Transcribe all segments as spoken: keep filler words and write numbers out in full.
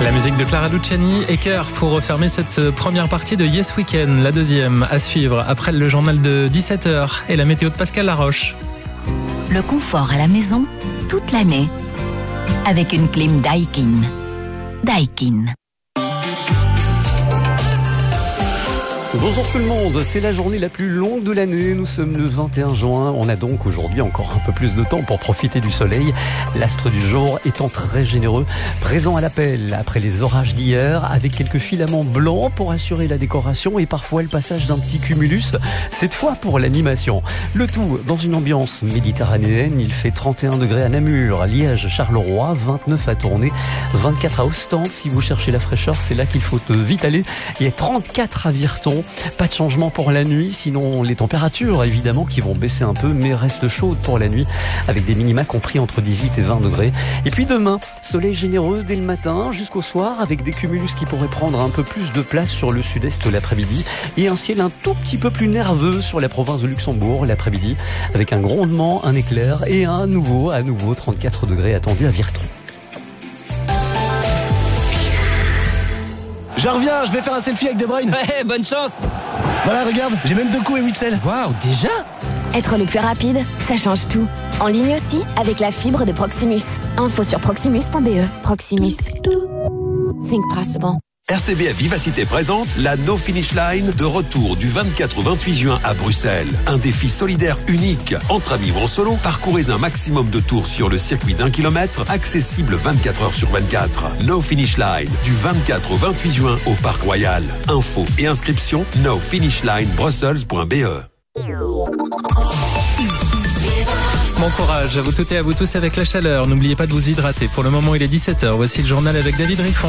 La musique de Clara Luciani et Cœur pour refermer cette première partie de Yes Weekend. La deuxième à suivre après le journal de dix-sept heures et la météo de Pascal Laroche. Le confort à la maison toute l'année avec une clim Daikin. Daikin. Bonjour tout le monde, c'est la journée la plus longue de l'année, nous sommes le vingt et un juin, on a donc aujourd'hui encore un peu plus de temps pour profiter du soleil, l'astre du jour étant très généreux, présent à l'appel après les orages d'hier, avec quelques filaments blancs pour assurer la décoration et parfois le passage d'un petit cumulus, cette fois pour l'animation. Le tout dans une ambiance méditerranéenne, il fait trente et un degrés à Namur, Liège, Charleroi, vingt-neuf à Tournai, vingt-quatre à Ostende, si vous cherchez la fraîcheur c'est là qu'il faut vite aller, et trente-quatre à Virton. Pas de changement pour la nuit, sinon les températures évidemment qui vont baisser un peu, mais restent chaudes pour la nuit avec des minima compris entre dix-huit et vingt degrés. Et puis demain, soleil généreux dès le matin jusqu'au soir avec des cumulus qui pourraient prendre un peu plus de place sur le sud-est l'après-midi et un ciel un tout petit peu plus nerveux sur la province de Luxembourg l'après-midi avec un grondement, un éclair et un nouveau, à nouveau trente-quatre degrés attendus à Virton. Je reviens, je vais faire un selfie avec De Bruyne. Ouais, bonne chance. Voilà, regarde, j'ai même deux coups et huit sels. Waouh, déjà ? Être le plus rapide, ça change tout. En ligne aussi, avec la fibre de Proximus. Info sur proximus point b e. Proximus. Think possible. R T B F Vivacité présente la No Finish Line de retour du vingt-quatre au vingt-huit juin à Bruxelles. Un défi solidaire unique. Entre amis ou en solo, parcourez un maximum de tours sur le circuit d'un kilomètre, accessible vingt-quatre heures sur vingt-quatre. No Finish Line du vingt-quatre au vingt-huit juin au Parc Royal. Info et inscription no finish line brussels point b e. Bon courage à vous toutes et à vous tous avec la chaleur. N'oubliez pas de vous hydrater. Pour le moment, il est dix-sept heures. Voici le journal avec David Riffon.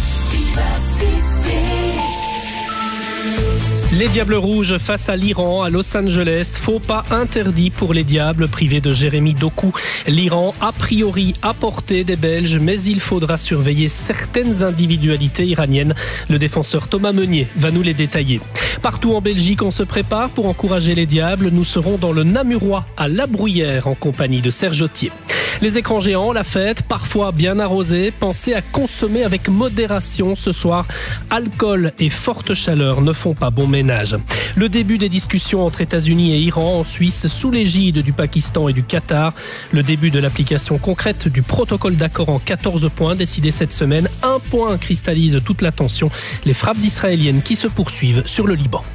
Les Diables Rouges face à l'Iran à Los Angeles. Faux pas interdit pour les Diables, privés de Jérémy Doku. L'Iran, a priori, à portée des Belges, mais il faudra surveiller certaines individualités iraniennes. Le défenseur Thomas Meunier va nous les détailler. Partout en Belgique, on se prépare pour encourager les Diables. Nous serons dans le Namurois, à La Bruyère, en compagnie de Serge Autier. Les écrans géants, la fête, parfois bien arrosée. Pensez à consommer avec modération ce soir. Alcool et forte chaleur ne font pas bon ménage. Le début des discussions entre États-Unis et Iran en Suisse sous l'égide du Pakistan et du Qatar. Le début de l'application concrète du protocole d'accord en quatorze points décidé cette semaine. Un point cristallise toute l'attention. Les frappes israéliennes qui se poursuivent sur le Liban.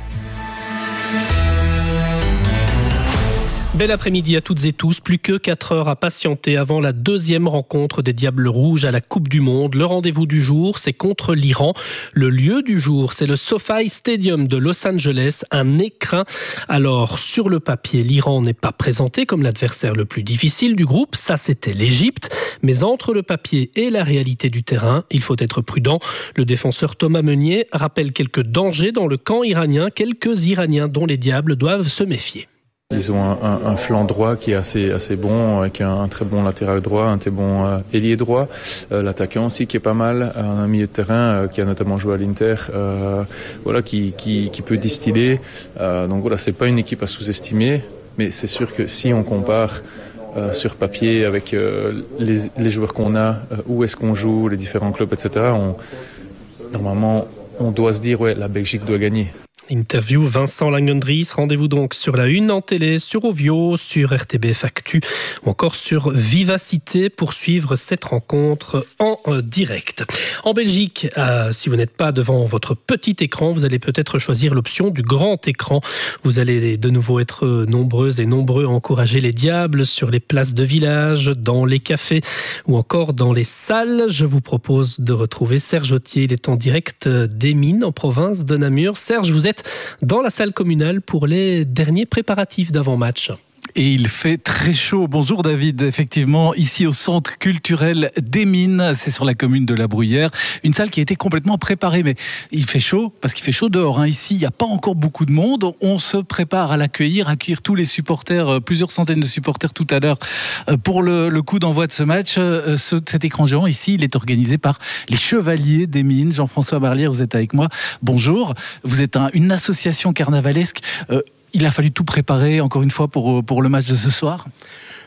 Bel après-midi à toutes et tous, plus que quatre heures à patienter avant la deuxième rencontre des Diables Rouges à la Coupe du Monde. Le rendez-vous du jour, c'est contre l'Iran. Le lieu du jour, c'est le SoFi Stadium de Los Angeles, un écrin. Alors, sur le papier, l'Iran n'est pas présenté comme l'adversaire le plus difficile du groupe, ça c'était l'Égypte. Mais entre le papier et la réalité du terrain, il faut être prudent. Le défenseur Thomas Meunier rappelle quelques dangers dans le camp iranien, quelques Iraniens dont les Diables doivent se méfier. Ils ont un, un, un flanc droit qui est assez assez bon, avec un, un très bon latéral droit, un très bon euh, ailier droit, euh, l'attaquant aussi qui est pas mal, un milieu de terrain euh, qui a notamment joué à l'Inter, euh, voilà qui qui qui peut distiller. Euh, donc voilà, c'est pas une équipe à sous-estimer, mais c'est sûr que si on compare euh, sur papier avec euh, les les joueurs qu'on a, euh, où est-ce qu'on joue, les différents clubs, et cetera. On, normalement, on doit se dire ouais, la Belgique doit gagner. Interview Vincent Langendries. Rendez-vous donc sur la une en télé, sur Ovio, sur R T B F Actu ou encore sur Vivacité pour suivre cette rencontre en direct. En Belgique, euh, si vous n'êtes pas devant votre petit écran, vous allez peut-être choisir l'option du grand écran. Vous allez de nouveau être nombreuses et nombreux à encourager les Diables sur les places de village, dans les cafés ou encore dans les salles. Je vous propose de retrouver Serge Autier. Il est en direct des Mines en province de Namur. Serge, vous êtes dans la salle communale pour les derniers préparatifs d'avant-match. Et il fait très chaud. Bonjour David, effectivement, ici au centre culturel des Mines, c'est sur la commune de La Bruyère, une salle qui a été complètement préparée, mais il fait chaud, parce qu'il fait chaud dehors, hein. Ici, il n'y a pas encore beaucoup de monde, on se prépare à l'accueillir, à accueillir tous les supporters, plusieurs centaines de supporters tout à l'heure, pour le, le coup d'envoi de ce match. Ce, cet écran géant ici, il est organisé par les Chevaliers des Mines. Jean-François Barlière, vous êtes avec moi, bonjour. Vous êtes un, une association carnavalesque. Euh, Il a fallu tout préparer, encore une fois, pour, pour le match de ce soir ?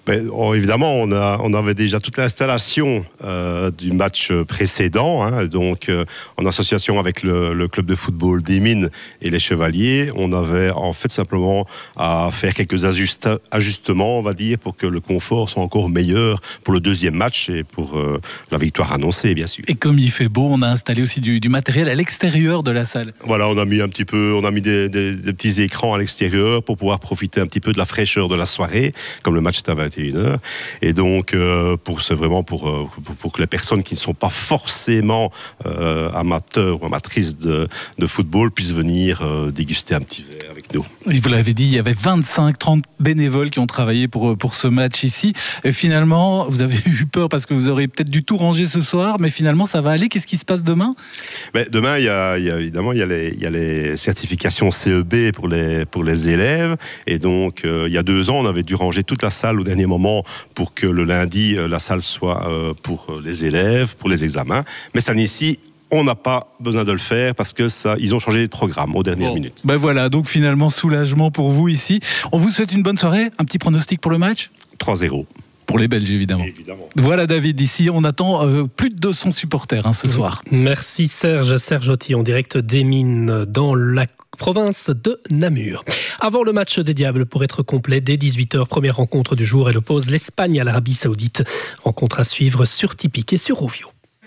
Ben, oh, évidemment, on, a, on avait déjà toute l'installation euh, du match précédent, hein, donc euh, en association avec le, le club de football des Mines et les Chevaliers. On avait en fait simplement à faire quelques ajuste, ajustements, on va dire, pour que le confort soit encore meilleur pour le deuxième match et pour euh, la victoire annoncée, bien sûr. Et comme il fait beau, on a installé aussi du, du matériel à l'extérieur de la salle. Voilà, on a mis un petit peu, on a mis des, des, des petits écrans à l'extérieur pour pouvoir profiter un petit peu de la fraîcheur de la soirée, comme le match est à vingt et une heures. Et donc, euh, pour, c'est vraiment pour, pour, pour que les personnes qui ne sont pas forcément euh, amateurs ou amatrices de, de football puissent venir euh, déguster un petit verre avec nous. Et vous l'avez dit, il y avait vingt-cinq trente bénévoles qui ont travaillé pour, pour ce match ici. Et finalement, vous avez eu peur parce que vous auriez peut-être dû tout ranger ce soir, mais finalement, ça va aller. Qu'est-ce qui se passe demain ? Mais demain, il y a, il y a évidemment il y a, les, il y a les certifications C E B pour les, pour les élèves. Et donc, euh, il y a deux ans, on avait dû ranger toute la salle au dernier moment pour que le lundi, la salle soit euh, pour les élèves, pour les examens. Mais cette année-ci, on n'a pas besoin de le faire parce que ça, ils ont changé de programme aux dernières bon. minutes. Ben voilà, donc finalement, soulagement pour vous ici. On vous souhaite une bonne soirée. Un petit pronostic pour le match ? trois zéro. Pour les Belges, évidemment. évidemment. Voilà, David, ici, on attend euh, plus de deux cents supporters hein, ce soir. Merci Serge, Serge Otti, en direct des Mines dans la province de Namur. Avant le match des Diables, pour être complet, dès dix-huit heures, première rencontre du jour, elle oppose l'Espagne à l'Arabie Saoudite. Rencontre à suivre sur Tipic et sur Rovio.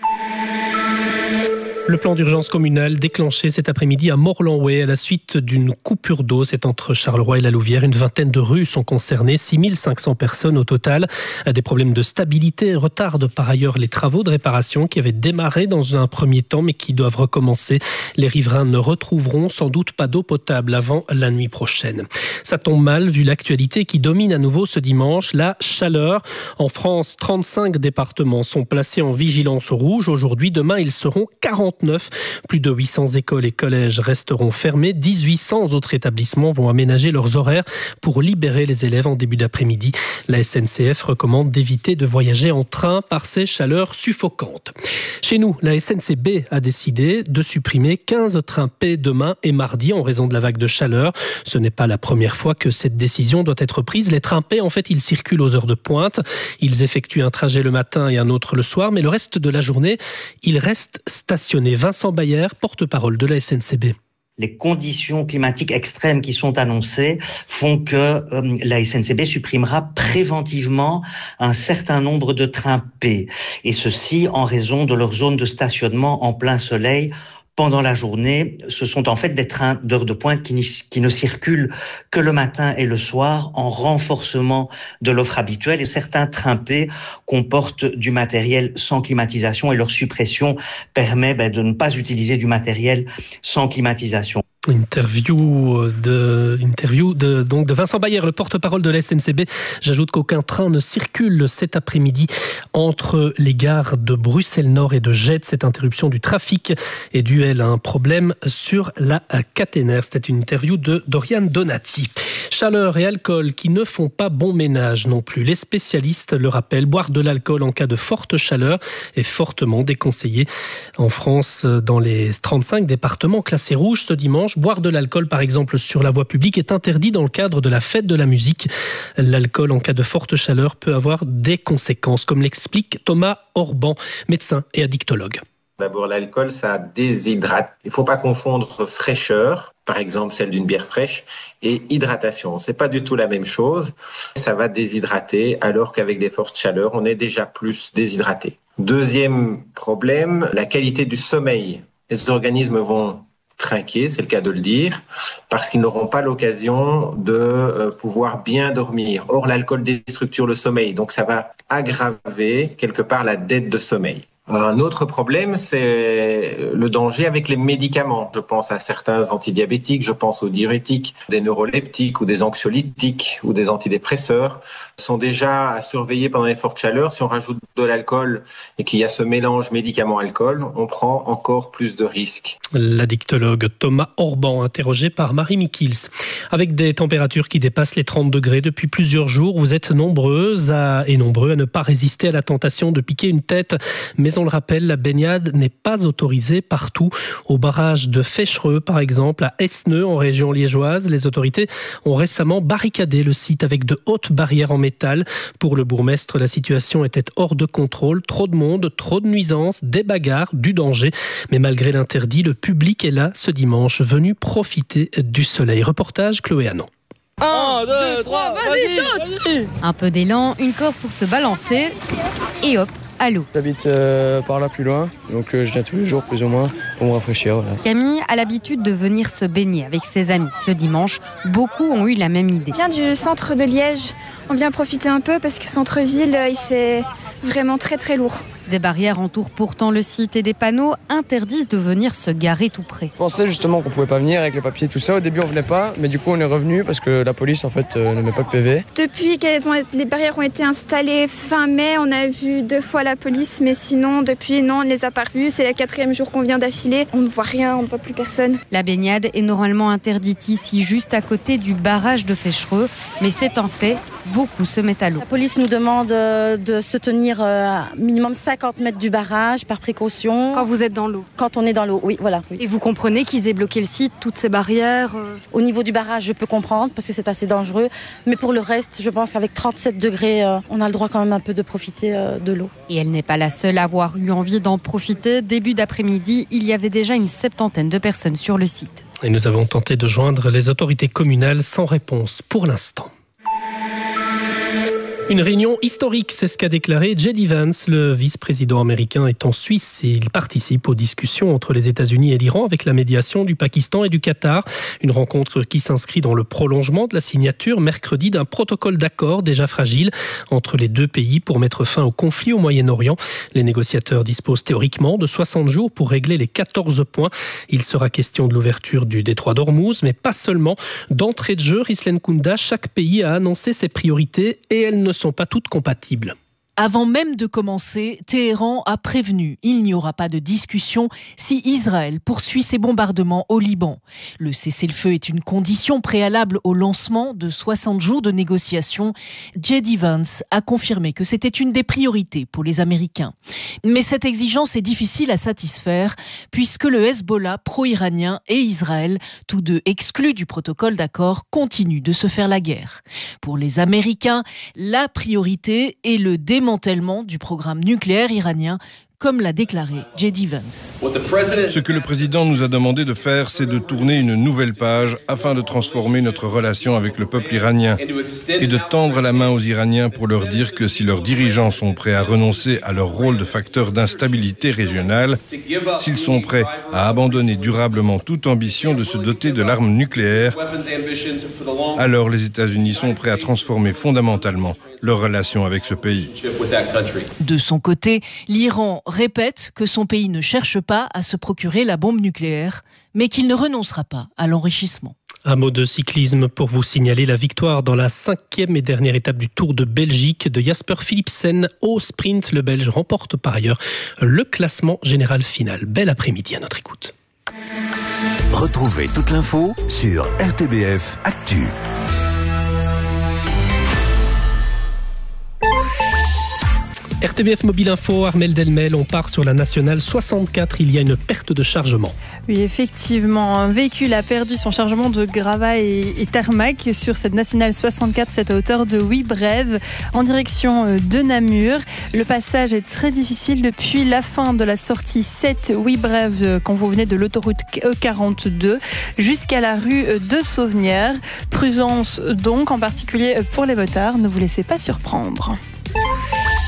Le plan d'urgence communal déclenché cet après-midi à Morlanway à la suite d'une coupure d'eau. C'est entre Charleroi et la Louvière. Une vingtaine de rues sont concernées, six mille cinq cents personnes au total. Des problèmes de stabilité retardent par ailleurs les travaux de réparation qui avaient démarré dans un premier temps mais qui doivent recommencer. Les riverains ne retrouveront sans doute pas d'eau potable avant la nuit prochaine. Ça tombe mal vu l'actualité qui domine à nouveau ce dimanche, la chaleur. En France, trente-cinq départements sont placés en vigilance rouge. Aujourd'hui, demain, ils seront quarante. Plus de huit cents écoles et collèges resteront fermés. dix-huit cents autres établissements vont aménager leurs horaires pour libérer les élèves en début d'après-midi. La S N C F recommande d'éviter de voyager en train par ces chaleurs suffocantes. Chez nous, la S N C B a décidé de supprimer quinze trains P demain et mardi en raison de la vague de chaleur. Ce n'est pas la première fois que cette décision doit être prise. Les trains P, en fait, ils circulent aux heures de pointe. Ils effectuent un trajet le matin et un autre le soir, mais le reste de la journée, ils restent stationnés. Vincent Bayer, porte-parole de la S N C B. Les conditions climatiques extrêmes qui sont annoncées font que euh, la S N C B supprimera préventivement un certain nombre de trains P. Et ceci en raison de leur zone de stationnement en plein soleil pendant la journée. Ce sont en fait des trains d'heure de pointe qui, qui ne circulent que le matin et le soir en renforcement de l'offre habituelle. Et certains trains P comportent du matériel sans climatisation et leur suppression permet ben, de ne pas utiliser du matériel sans climatisation. Interview de, interview de, donc de Vincent Bayer, le porte-parole de la S N C B. J'ajoute qu'aucun train ne circule cet après-midi entre les gares de Bruxelles-Nord et de Gênes. Cette interruption du trafic est due à un problème sur la caténaire. C'était une interview de Dorian Donati. Chaleur et alcool qui ne font pas bon ménage non plus. Les spécialistes le rappellent, boire de l'alcool en cas de forte chaleur est fortement déconseillé. En France, dans les trente-cinq départements classés rouges ce dimanche, boire de l'alcool, par exemple, sur la voie publique est interdit dans le cadre de la fête de la musique. L'alcool, en cas de forte chaleur, peut avoir des conséquences, comme l'explique Thomas Orban, médecin et addictologue. D'abord, l'alcool, ça déshydrate. Il ne faut pas confondre fraîcheur, par exemple celle d'une bière fraîche, et hydratation. C'est pas du tout la même chose. Ça va déshydrater, alors qu'avec des fortes chaleurs, on est déjà plus déshydraté. Deuxième problème, la qualité du sommeil. Les organismes vont trinquer, c'est le cas de le dire, parce qu'ils n'auront pas l'occasion de euh, pouvoir bien dormir. Or, l'alcool déstructure le sommeil, donc ça va aggraver quelque part la dette de sommeil. Un autre problème, c'est le danger avec les médicaments. Je pense à certains antidiabétiques, je pense aux diurétiques, des neuroleptiques ou des anxiolytiques ou des antidépresseurs sont déjà à surveiller pendant les fortes chaleurs. Si on rajoute de l'alcool et qu'il y a ce mélange médicament-alcool, on prend encore plus de risques. L'addictologue Thomas Orban, interrogé par Marie Mikils. Avec des températures qui dépassent les trente degrés depuis plusieurs jours, vous êtes nombreuses à, et nombreux à ne pas résister à la tentation de piquer une tête, mais Mais on le rappelle, la baignade n'est pas autorisée partout. Au barrage de Féchereux, par exemple, à Esneux, en région liégeoise, les autorités ont récemment barricadé le site avec de hautes barrières en métal. Pour le bourgmestre, la situation était hors de contrôle. Trop de monde, trop de nuisances, des bagarres, du danger. Mais malgré l'interdit, le public est là ce dimanche, venu profiter du soleil. Reportage Chloé Annan. un, deux, trois, vas-y, chante! Un peu d'élan, une corde pour se balancer et hop, à l'eau. J'habite euh, par là plus loin, donc euh, je viens tous les jours plus ou moins pour me rafraîchir. Voilà. Camille a l'habitude de venir se baigner avec ses amis ce dimanche. Beaucoup ont eu la même idée. Je viens du centre de Liège. On vient profiter un peu parce que centre-ville, il fait vraiment très très lourd. Des barrières entourent pourtant le site et des panneaux interdisent de venir se garer tout près. Je pensais justement qu'on pouvait pas venir avec les papiers tout ça. Au début on venait pas, mais du coup on est revenu parce que la police en fait euh, ne met pas de P V. Depuis que les barrières ont été installées fin mai, on a vu deux fois la police, mais sinon depuis non, on ne les a pas revus. C'est le quatrième jour qu'on vient d'affilée. On ne voit rien, on ne voit plus personne. La baignade est normalement interdite ici, juste à côté du barrage de Féchereux, mais c'est un fait. Beaucoup se mettent à l'eau. La police nous demande de se tenir à minimum cinquante mètres du barrage par précaution. Quand vous êtes dans l'eau? Quand on est dans l'eau, oui, voilà. Oui. Et vous comprenez qu'ils aient bloqué le site, toutes ces barrières? Au niveau du barrage, je peux comprendre parce que c'est assez dangereux. Mais pour le reste, je pense qu'avec trente-sept degrés, on a le droit quand même un peu de profiter de l'eau. Et elle n'est pas la seule à avoir eu envie d'en profiter. Début d'après-midi, il y avait déjà une septantaine de personnes sur le site. Et nous avons tenté de joindre les autorités communales sans réponse pour l'instant. Une réunion historique, c'est ce qu'a déclaré J D Vance. Le vice-président américain est en Suisse et il participe aux discussions entre les États-Unis et l'Iran avec la médiation du Pakistan et du Qatar. Une rencontre qui s'inscrit dans le prolongement de la signature mercredi d'un protocole d'accord déjà fragile entre les deux pays pour mettre fin au conflit au Moyen-Orient. Les négociateurs disposent théoriquement de soixante jours pour régler les quatorze points. Il sera question de l'ouverture du détroit d'Ormuz, mais pas seulement. D'entrée de jeu, Rislen Kounda, chaque pays a annoncé ses priorités et elles ne sont pas toutes compatibles. Avant même de commencer, Téhéran a prévenu, il n'y aura pas de discussion si Israël poursuit ses bombardements au Liban. Le cessez-le-feu est une condition préalable au lancement de soixante jours de négociations. J D Vance a confirmé que c'était une des priorités pour les Américains. Mais cette exigence est difficile à satisfaire puisque le Hezbollah pro-iranien et Israël, tous deux exclus du protocole d'accord, continuent de se faire la guerre. Pour les Américains, la priorité est le démantèlement démantèlement du programme nucléaire iranien, comme l'a déclaré J D Vance. Ce que le président nous a demandé de faire, c'est de tourner une nouvelle page afin de transformer notre relation avec le peuple iranien et de tendre la main aux Iraniens pour leur dire que si leurs dirigeants sont prêts à renoncer à leur rôle de facteur d'instabilité régionale, s'ils sont prêts à abandonner durablement toute ambition de se doter de l'arme nucléaire, alors les États-Unis sont prêts à transformer fondamentalement leur relation avec ce pays. De son côté, l'Iran répète que son pays ne cherche pas à se procurer la bombe nucléaire, mais qu'il ne renoncera pas à l'enrichissement. Un mot de cyclisme pour vous signaler la victoire dans la cinquième et dernière étape du Tour de Belgique de Jasper Philipsen au sprint. Le Belge remporte par ailleurs le classement général final. Bel après-midi à notre écoute. Retrouvez toute l'info sur R T B F Actu. R T B F Mobile Info, Armel Delmel, on part sur la nationale soixante-quatre, il y a une perte de chargement. Oui, effectivement, un véhicule a perdu son chargement de gravat et, et tarmac sur cette nationale soixante-quatre, cette à hauteur de Huit-Brève, en direction de Namur. Le passage est très difficile depuis la fin de la sortie sept Huit-Brève, quand vous venez de l'autoroute E quarante-deux, jusqu'à la rue de Sauvenière. Prudence donc, en particulier pour les motards, ne vous laissez pas surprendre.